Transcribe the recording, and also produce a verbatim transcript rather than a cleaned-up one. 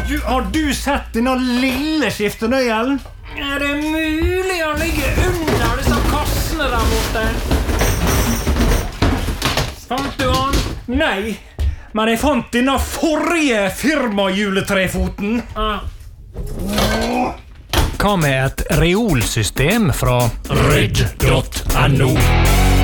du, har du sett denne lille skiftenøyelen? Er det mulig å ligge under disse kassene der borte? Fant du han? Nei, men jeg fant denne forrige firmajuletrefoten. Ah. Hva med et reolsystem fra rydd punktum no?